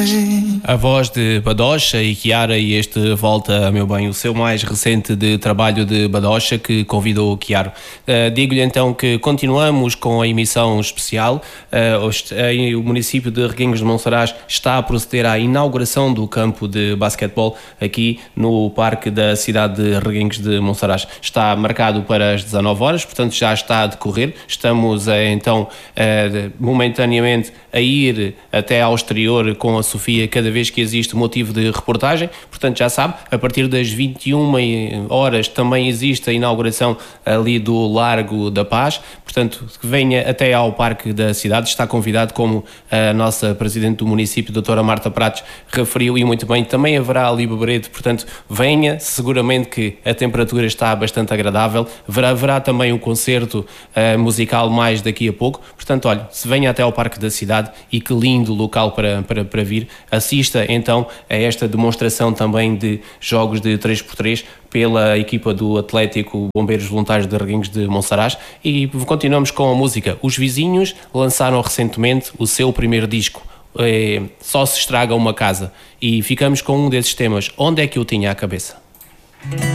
A voz de Badocha e Chiara e este Volta, meu bem, o seu mais recente de trabalho de Badocha que convidou o Chiaro. Digo-lhe então que continuamos com a emissão especial. O município de Reguengos de Monsaraz está a proceder à inauguração do campo de basquetebol aqui no parque da cidade de Reguengos de Monsaraz. Está marcado para as 19 horas, portanto já está a decorrer. Estamos então momentaneamente a ir até ao exterior com a Sofia cada vez que existe motivo de reportagem, portanto já sabe, a partir das 21 horas também existe a inauguração ali do Largo da Paz, portanto venha até ao Parque da Cidade, está convidado, como a nossa Presidente do município, doutora Marta Pratos, referiu, e muito bem, também haverá ali beberete, portanto venha, seguramente que a temperatura está bastante agradável, haverá também um concerto musical mais daqui a pouco, portanto olha, se venha até ao Parque da Cidade, e que lindo local para vir, assista então a esta demonstração também de jogos de 3x3 pela equipa do Atlético Bombeiros Voluntários de Reguengos de Monsaraz. E continuamos com a música. Os Vizinhos lançaram recentemente o seu primeiro disco, Só se estraga uma casa, e ficamos com um desses temas. Onde é que eu tinha a cabeça?